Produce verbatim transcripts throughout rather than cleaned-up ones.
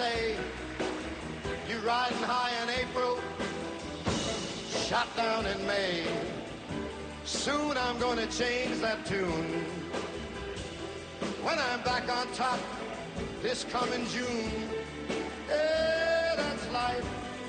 say you riding high in April, shot down in May. Soon I'm gonna change that tune. When I'm back on top this coming June. Yeah, that's life.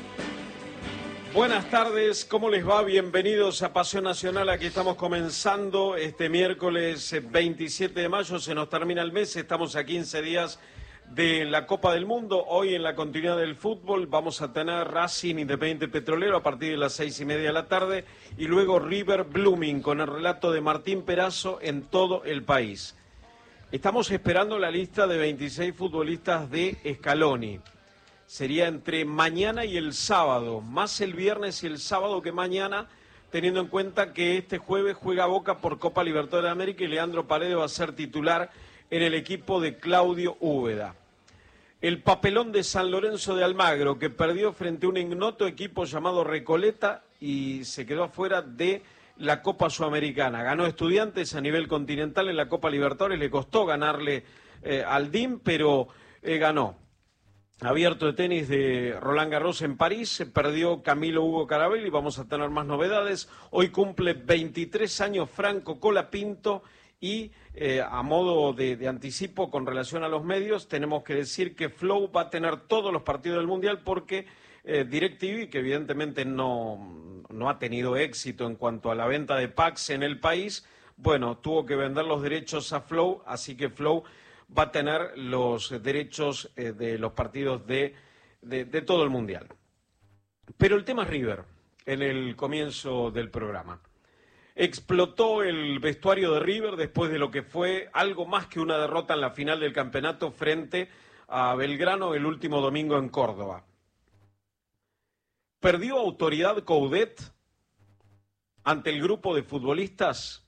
Buenas tardes, ¿cómo les va? Bienvenidos a Pasión Nacional. Aquí estamos comenzando este miércoles veintisiete de mayo, se nos termina el mes, estamos a quince días de la Copa del Mundo. Hoy en la continuidad del fútbol vamos a tener Racing Independiente Petrolero a partir de las seis y media de la tarde y luego River Blooming con el relato de Martín Perazo en todo el país. Estamos esperando la lista de veintiséis futbolistas de Scaloni. Sería entre mañana y el sábado, más el viernes y el sábado que mañana, teniendo en cuenta que este jueves juega Boca por Copa Libertadores de América y Leandro Paredes va a ser titular en el equipo de Claudio Úbeda. El papelón de San Lorenzo de Almagro, que perdió frente a un ignoto equipo llamado Recoleta y se quedó afuera de la Copa Sudamericana. Ganó Estudiantes a nivel continental en la Copa Libertadores, le costó ganarle eh, al D I M, pero eh, ganó. Abierto de tenis de Roland Garros en París, perdió Camilo Hugo Carabelli, vamos a tener más novedades. Hoy cumple veintitrés años Franco Colapinto y eh, a modo de, de anticipo con relación a los medios, tenemos que decir que Flow va a tener todos los partidos del Mundial porque eh, DirecTV, que evidentemente no, no ha tenido éxito en cuanto a la venta de packs en el país, bueno, tuvo que vender los derechos a Flow, así que Flow va a tener los derechos eh, de los partidos de, de, de todo el Mundial. Pero el tema es River, en el comienzo del programa. Explotó el vestuario de River después de lo que fue algo más que una derrota en la final del campeonato frente a Belgrano el último domingo en Córdoba. ¿Perdió autoridad Coudet ante el grupo de futbolistas?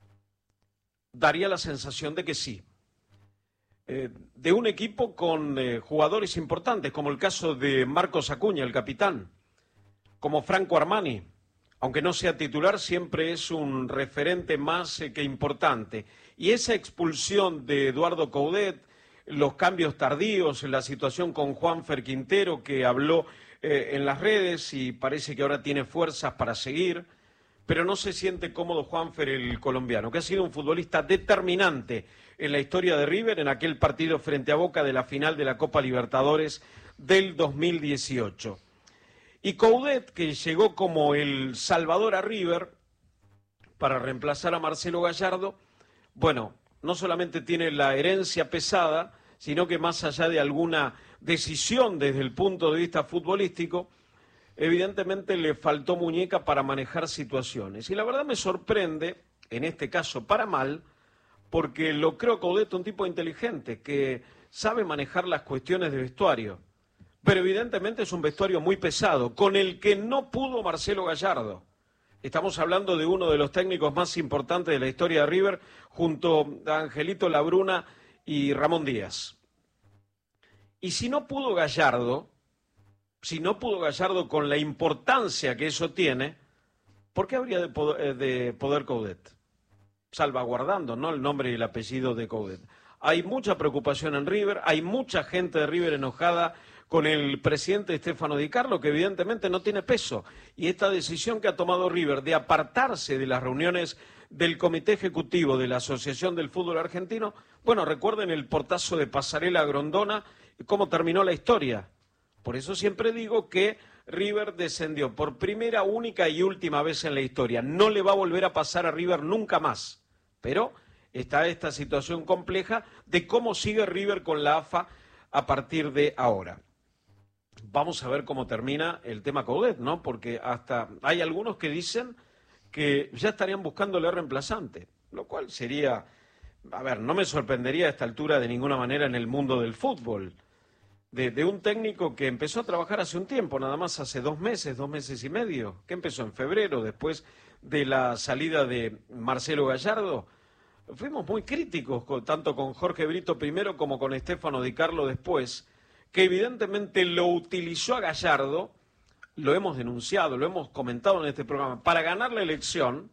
Daría la sensación de que sí. Eh, de un equipo con eh, jugadores importantes, como el caso de Marcos Acuña, el capitán, como Franco Armani, aunque no sea titular, siempre es un referente más eh, que importante. Y esa expulsión de Eduardo Coudet, los cambios tardíos, la situación con Juanfer Quintero, que habló eh, en las redes y parece que ahora tiene fuerzas para seguir, pero no se siente cómodo Juanfer, el colombiano, que ha sido un futbolista determinante en la historia de River en aquel partido frente a Boca de la final de la Copa Libertadores del dos mil dieciocho. Y Coudet, que llegó como el salvador a River para reemplazar a Marcelo Gallardo, bueno, no solamente tiene la herencia pesada, sino que más allá de alguna decisión desde el punto de vista futbolístico, evidentemente le faltó muñeca para manejar situaciones. Y la verdad me sorprende, en este caso para mal, porque lo creo Coudet un tipo inteligente, que sabe manejar las cuestiones de vestuario. Pero evidentemente es un vestuario muy pesado, con el que no pudo Marcelo Gallardo. Estamos hablando de uno de los técnicos más importantes de la historia de River, junto a Angelito Labruna y Ramón Díaz. Y si no pudo Gallardo, si no pudo Gallardo con la importancia que eso tiene, ¿por qué habría de poder, de poder Coudet? Salvaguardando, ¿no?, el nombre y el apellido de Coudet. Hay mucha preocupación en River, hay mucha gente de River enojada con el presidente Stefano Di Carlo, que evidentemente no tiene peso. Y esta decisión que ha tomado River de apartarse de las reuniones del Comité Ejecutivo de la Asociación del Fútbol Argentino, bueno, recuerden el portazo de Pasarela a Grondona y cómo terminó la historia. Por eso siempre digo que River descendió por primera, única y última vez en la historia. No le va a volver a pasar a River nunca más. Pero está esta situación compleja de cómo sigue River con la A F A a partir de ahora. Vamos a ver cómo termina el tema Coudet, ¿no? Porque hasta hay algunos que dicen que ya estarían buscándole reemplazante, lo cual sería, a ver, no me sorprendería a esta altura de ninguna manera en el mundo del fútbol. De, de un técnico que empezó a trabajar hace un tiempo, nada más hace dos meses, dos meses y medio, que empezó en febrero, después de la salida de Marcelo Gallardo. Fuimos muy críticos, con, tanto con Jorge Brito primero como con Stefano Di Carlo después, que evidentemente lo utilizó a Gallardo, lo hemos denunciado, lo hemos comentado en este programa, para ganar la elección,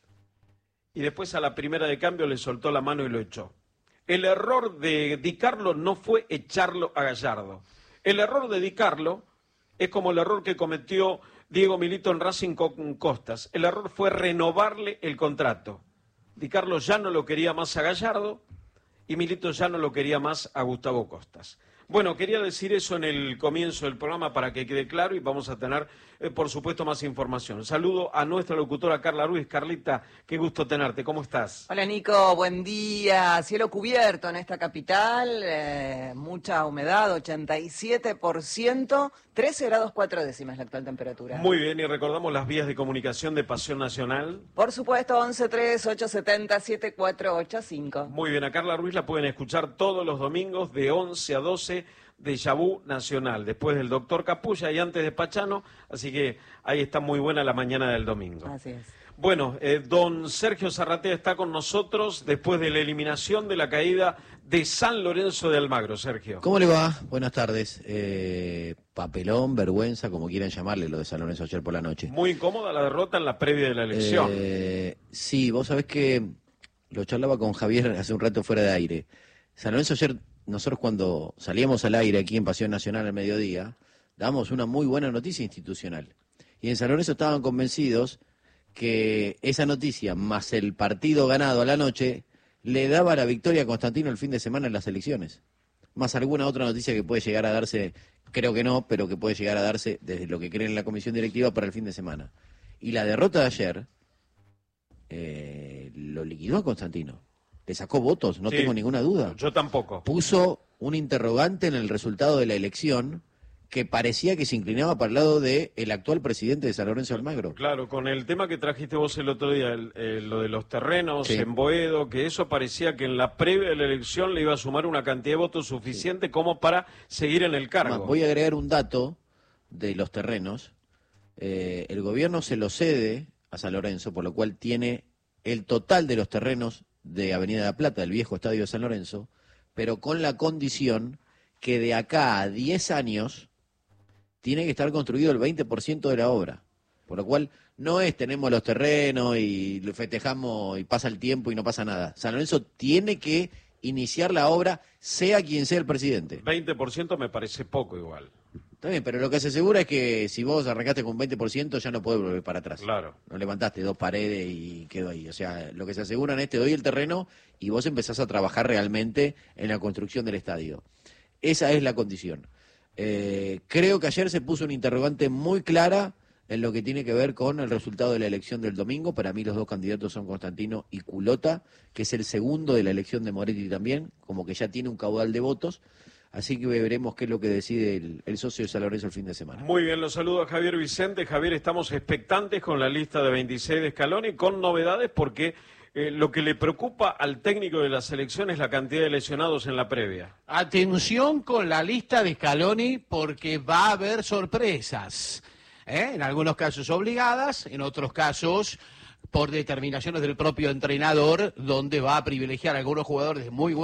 y después a la primera de cambio le soltó la mano y lo echó. El error de Di Carlo no fue echarlo a Gallardo. El error de Di Carlo es como el error que cometió Diego Milito en Racing con Costas. El error fue renovarle el contrato. Di Carlo ya no lo quería más a Gallardo y Milito ya no lo quería más a Gustavo Costas. Bueno, quería decir eso en el comienzo del programa para que quede claro y vamos a tener, eh, por supuesto, más información. Saludo a nuestra locutora Carla Ruiz. Carlita, qué gusto tenerte. ¿Cómo estás? Hola, Nico. Buen día. Cielo cubierto en esta capital, eh, mucha humedad, ochenta y siete por ciento, trece grados cuatro décimas la actual temperatura. Muy bien, y recordamos las vías de comunicación de Pasión Nacional. Por supuesto, once tres, ocho siete cero, siete cuatro ocho cinco. Muy bien, a Carla Ruiz la pueden escuchar todos los domingos de once a doce de Yabú Nacional, después del doctor Capulla y antes de Pachano, así que ahí está muy buena la mañana del domingo. Así es. Bueno, eh, don Sergio Zarratea está con nosotros después de la eliminación de la caída de San Lorenzo de Almagro. Sergio. ¿Cómo le va? Buenas tardes. Eh, papelón, vergüenza, como quieran llamarle, lo de San Lorenzo ayer por la noche. Muy incómoda la derrota en la previa de la elección. Eh, sí, vos sabés que lo charlaba con Javier hace un rato fuera de aire. San Lorenzo ayer, nosotros cuando salíamos al aire aquí en Pasión Nacional al mediodía, dábamos una muy buena noticia institucional. Y en San Lorenzo estaban convencidos que esa noticia, más el partido ganado a la noche, le daba la victoria a Constantino el fin de semana en las elecciones. Más alguna otra noticia que puede llegar a darse, creo que no, pero que puede llegar a darse desde lo que creen en la comisión directiva para el fin de semana. Y la derrota de ayer eh, lo liquidó a Constantino. Le sacó votos, no Sí, tengo ninguna duda. Yo tampoco. Puso un interrogante en el resultado de la elección que parecía que se inclinaba para el lado del actual presidente de San Lorenzo Almagro. Claro, con el tema que trajiste vos el otro día, el, el, lo de los terrenos Sí. en Boedo, que eso parecía que en la previa de la elección le iba a sumar una cantidad de votos suficiente sí. como para seguir en el cargo. Más, voy a agregar un dato de los terrenos. Eh, el gobierno se lo cede a San Lorenzo, por lo cual tiene el total de los terrenos de Avenida de la Plata, del viejo estadio de San Lorenzo, pero con la condición que de acá a diez años tiene que estar construido el veinte por ciento de la obra. Por lo cual no es tenemos los terrenos y lo festejamos y pasa el tiempo y no pasa nada. San Lorenzo tiene que iniciar la obra, sea quien sea el presidente. veinte por ciento me parece poco igual. Está bien, pero lo que se asegura es que si vos arrancaste con veinte por ciento ya no podés volver para atrás. Claro. No levantaste dos paredes y quedó ahí. O sea, lo que se aseguran es te doy el terreno y vos empezás a trabajar realmente en la construcción del estadio. Esa es la condición. Eh, creo que ayer se puso una interrogante muy clara en lo que tiene que ver con el resultado de la elección del domingo. Para mí los dos candidatos son Constantino y Culota, que es el segundo de la elección de Moretti también, como que ya tiene un caudal de votos. Así que veremos qué es lo que decide el, el socio de San Lorenzo el fin de semana. Muy bien, los saludo a Javier Vicente. Javier, estamos expectantes con la lista de veintiséis de Scaloni, con novedades porque eh, lo que le preocupa al técnico de la selección es la cantidad de lesionados en la previa. Atención con la lista de Scaloni porque va a haber sorpresas. ¿eh? En algunos casos obligadas, en otros casos por determinaciones del propio entrenador, donde va a privilegiar a algunos jugadores de muy buena